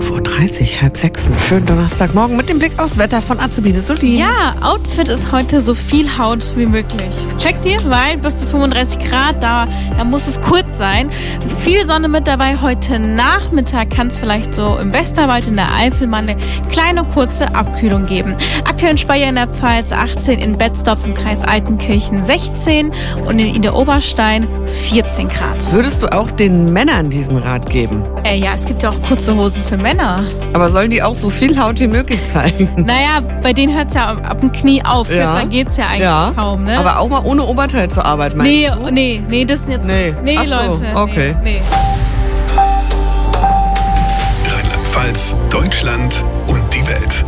5:30 Uhr, 5:30. Schönen Donnerstagmorgen mit dem Blick aufs Wetter von Azubine Solin. Ja, Outfit ist heute so viel Haut wie möglich. Check dir, weil bis zu 35 Grad, da muss es kurz sein. Viel Sonne mit dabei. Heute Nachmittag kann es vielleicht so im Westerwald in der Eifel mal eine kleine, kurze Abkühlung geben. Aktuell in Speyer in der Pfalz 18, in Betzdorf im Kreis Altenkirchen 16 und in Idar-Oberstein 14 Grad. Würdest du auch den Männern diesen Rat geben? Ja, es gibt ja auch kurze Hosen für Männer. Aber sollen die auch so viel Haut wie möglich zeigen? Naja, bei denen hört es ja ab dem Knie auf. Ja. Kürzer geht's ja eigentlich kaum, ne? Aber auch mal ohne Oberteil zur Arbeit, meinst du? Nee, das sind jetzt... Nee, Ach so, Leute. okay. Nee. Rheinland-Pfalz, Deutschland und die Welt.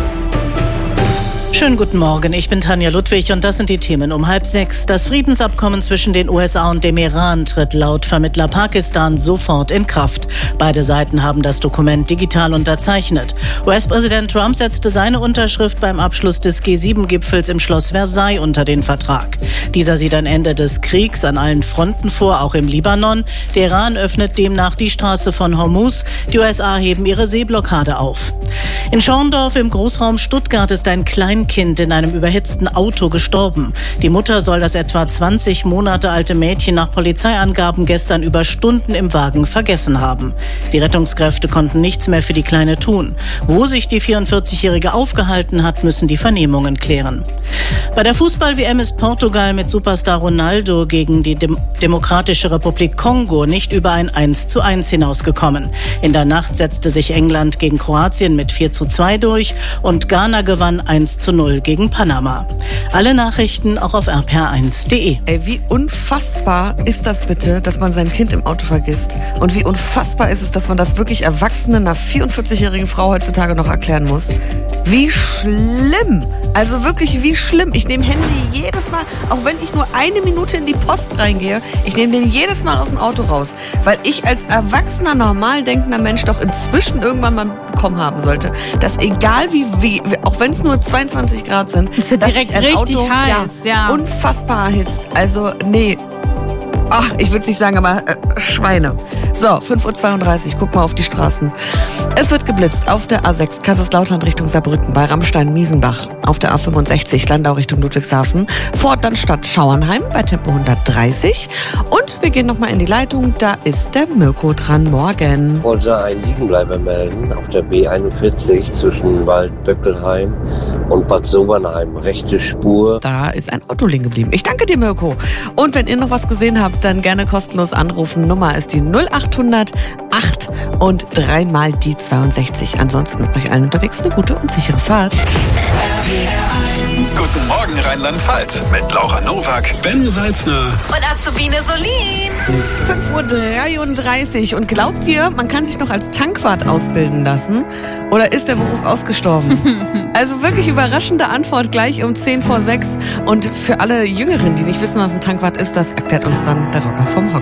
Schönen guten Morgen, ich bin Tanja Ludwig und das sind die Themen um 5:30. Das Friedensabkommen zwischen den USA und dem Iran tritt laut Vermittler Pakistan sofort in Kraft. Beide Seiten haben das Dokument digital unterzeichnet. US-Präsident Trump setzte seine Unterschrift beim Abschluss des G7-Gipfels im Schloss Versailles unter den Vertrag. Dieser sieht ein Ende des Kriegs an allen Fronten vor, auch im Libanon. Der Iran öffnet demnach die Straße von Hormuz. Die USA heben ihre Seeblockade auf. In Schorndorf im Großraum Stuttgart ist ein Kleinkind in einem überhitzten Auto gestorben. Die Mutter soll das etwa 20 Monate alte Mädchen nach Polizeiangaben gestern über Stunden im Wagen vergessen haben. Die Rettungskräfte konnten nichts mehr für die Kleine tun. Wo sich die 44-Jährige aufgehalten hat, müssen die Vernehmungen klären. Bei der Fußball-WM ist Portugal mit Superstar Ronaldo gegen die Demokratische Republik Kongo nicht über ein 1:1 hinausgekommen. In der Nacht setzte sich England gegen Kroatien mit 4:2 durch und Ghana gewann 1:0 gegen Panama. Alle Nachrichten auch auf rpr1.de. Ey, wie unfassbar ist das bitte, dass man sein Kind im Auto vergisst? Und wie unfassbar ist es, dass man das wirklich Erwachsenen, einer 44-jährigen Frau heutzutage noch erklären muss? Wie schlimm! Also wirklich, wie schlimm. Ich nehme Handy jedes Mal, auch wenn ich nur eine Minute in die Post reingehe, ich nehme den jedes Mal aus dem Auto raus. Weil ich als erwachsener, normal denkender Mensch doch inzwischen irgendwann mal bekommen haben sollte, dass egal wie auch wenn es nur 22 Grad sind, ist ja direkt ein richtig Auto, heiß. Ja. unfassbar erhitzt. Also, nee. Ach, ich würde es nicht sagen, aber Schweine. So, 5:32 Uhr, guck mal auf die Straßen. Es wird geblitzt auf der A6 Kaiserslautern Richtung Saarbrücken, bei Rammstein-Miesenbach, auf der A65 Landau Richtung Ludwigshafen, vor dann Stadt Schauernheim bei Tempo 130. Und wir gehen nochmal in die Leitung, da ist der Mirko dran. Morgen. Ich wollte einen Liegenbleiber melden auf der B41 zwischen Waldböckelheim und Bad Sobernheim. Rechte Spur. Da ist ein Auto liegen geblieben. Ich danke dir, Mirko. Und wenn ihr noch was gesehen habt, dann gerne kostenlos anrufen. Nummer ist die 0800 8 und 3 mal die 62. Ansonsten euch allen unterwegs eine gute und sichere Fahrt. Guten Morgen Rheinland-Pfalz mit Laura Nowak, Ben Salzner Und Azubine Solin. 5:33 Uhr. Und glaubt ihr, man kann sich noch als Tankwart ausbilden lassen? Oder ist der Beruf ausgestorben? Also wirklich überraschende Antwort gleich um 5:10. Und für alle Jüngeren, die nicht wissen, was ein Tankwart ist, das erklärt uns dann der Rocker vom Hocker.